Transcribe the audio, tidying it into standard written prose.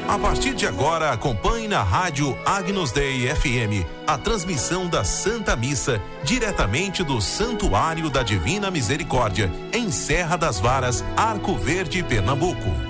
A partir de agora, acompanhe na rádio Agnus Dei FM a transmissão da Santa Missa, diretamente do Santuário da Divina Misericórdia, em Serra das Varas, Arco Verde, Pernambuco.